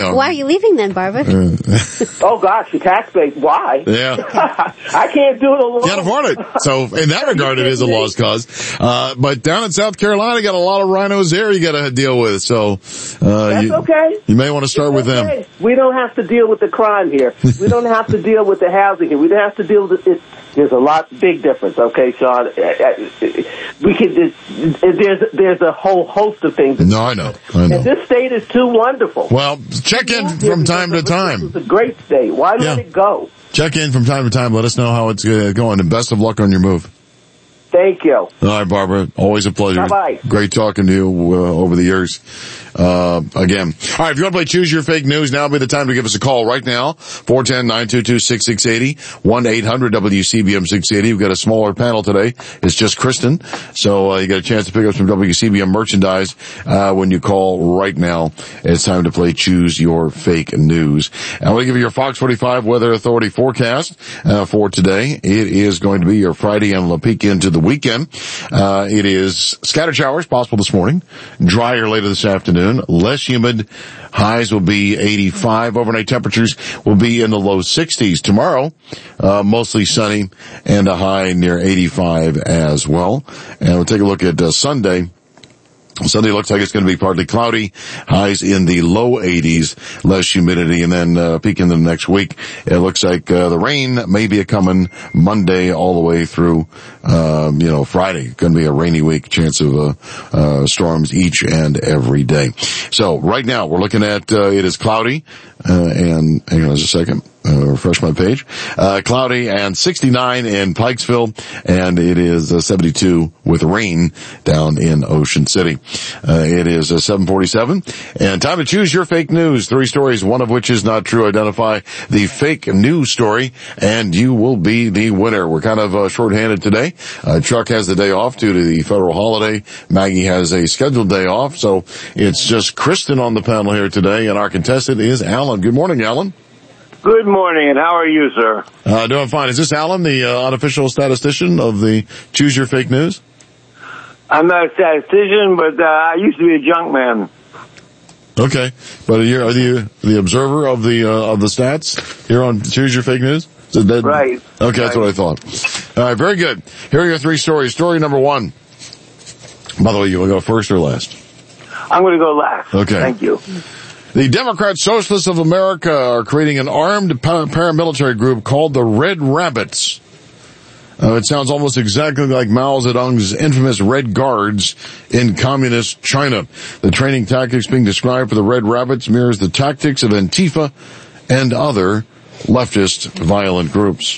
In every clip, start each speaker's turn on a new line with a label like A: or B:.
A: Why are you leaving then, Barbara?
B: Oh, gosh, the tax base. Why?
C: Yeah.
B: I can't do it alone.
C: Can't afford it. So in that regard, it is a lost cause. But down in South Carolina, you got a lot of rhinos there you got to deal with. So,
B: That's okay.
C: You may want to start with them.
B: We don't have to deal with the crime here. We don't have to deal with the housing here. We don't have to deal with it. There's a big difference, okay, Sean? We could, there's a whole host of things.
C: No, I know.
B: And this state is too wonderful.
C: Well, check in from time to time.
B: It's a great state. Why let it go?
C: Check in from time to time. Let us know how it's going, and best of luck on your move.
B: Thank you. All
C: right, Barbara. Always a pleasure.
B: Bye-bye.
C: Great talking to you over the years. Again. All right, if you want to play Choose Your Fake News, now would be the time to give us a call right now. 410-922-6680. 1-800-WCBM-680. We've got a smaller panel today. It's just Kristen. So, you got a chance to pick up some WCBM merchandise, when you call right now. It's time to play Choose Your Fake News. I want to give you your Fox 45 Weather Authority forecast, for today. It is going to be your Friday and a peek into the weekend. It is scattered showers possible this morning. Drier later this afternoon. Less humid. Highs will be 85. Overnight temperatures will be in the low 60s. Tomorrow, mostly sunny and a high near 85 as well. And we'll take a look at Sunday. Sunday looks like it's going to be partly cloudy, highs in the low 80s, less humidity, and then peak into the next week. It looks like the rain may be coming Monday all the way through Friday. Going to be a rainy week, chance of storms each and every day. So right now we're looking at it is cloudy, and hang on just a second. Refresh my page. Cloudy and 69 in Pikesville, and it is 72 with rain down in Ocean City. It is 7:47, and time to choose your fake news. 3 stories, one of which is not true. Identify the fake news story, and you will be the winner. We're kind of shorthanded today. Chuck has the day off due to the federal holiday. Maggie has a scheduled day off, so it's just Kristen on the panel here today, and our contestant is Alan. Good morning, Alan.
D: Good morning, and how are you, sir?
C: Doing fine. Is this Alan, the unofficial statistician of the Choose Your Fake News?
D: I'm not a statistician, but I used to be a junk man.
C: Okay, but are you the observer of the stats here on Choose Your Fake News?
D: Right.
C: Okay, that's what I thought. All right, very good. Here are your 3 stories. Story number 1. By the way, you want to go first or last?
D: I'm going to go last.
C: Okay.
D: Thank you.
C: The Democrat Socialists of America are creating an armed paramilitary group called the Red Rabbits. It sounds almost exactly like Mao Zedong's infamous Red Guards in communist China. The training tactics being described for the Red Rabbits mirrors the tactics of Antifa and other leftist violent groups.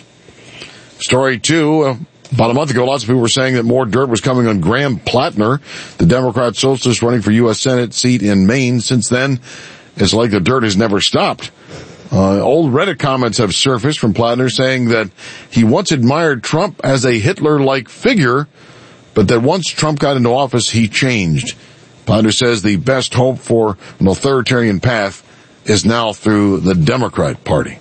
C: Story 2. About a month ago, lots of people were saying that more dirt was coming on Graham Plattner, the Democrat socialist running for U.S. Senate seat in Maine. Since then, it's like the dirt has never stopped. Old Reddit comments have surfaced from Plattner saying that he once admired Trump as a Hitler-like figure, but that once Trump got into office, he changed. Plattner says the best hope for an authoritarian path is now through the Democrat Party.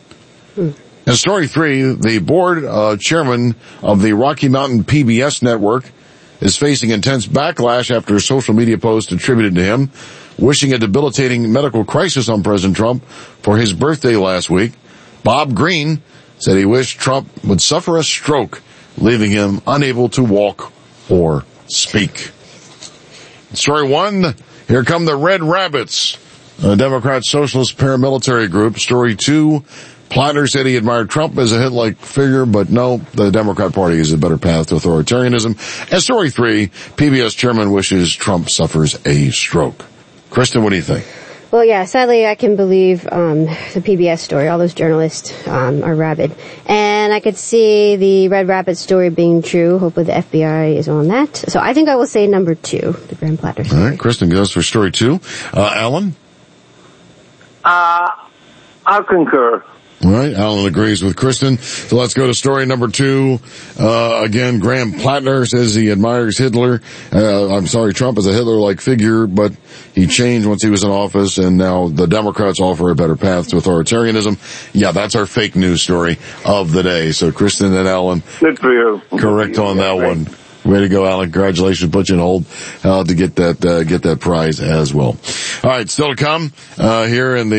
C: And story 3, the board chairman of the Rocky Mountain PBS network is facing intense backlash after a social media post attributed to him wishing a debilitating medical crisis on President Trump for his birthday last week. Bob Green said he wished Trump would suffer a stroke, leaving him unable to walk or speak. Story 1, here come the Red Rabbits, a Democrat socialist paramilitary group. Story 2, Plattner said he admired Trump as a Hitler-like figure, but no, the Democrat Party is a better path to authoritarianism. And story 3, PBS chairman wishes Trump suffers a stroke. Kristen, what do you think?
A: Well, yeah, sadly I can believe the PBS story. All those journalists are rabid. And I could see the Red Rabbit story being true. Hopefully the FBI is on that. So I think I will say number 2, the Graham Plattner story.
C: All right, Kristen goes for story 2. Alan?
D: I'll concur.
C: All right, Alan agrees with Kristen. So let's go to story number 2. Again, Graham Plattner says he admires Trump as a Hitler-like figure, but he changed once he was in office, and now the Democrats offer a better path to authoritarianism. Yeah, that's our fake news story of the day. So Kristen and Alan,
D: good for you.
C: Correct on that one. Way to go, Alan. Congratulations. Put you in hold to get that prize as well. All right, still to come here in the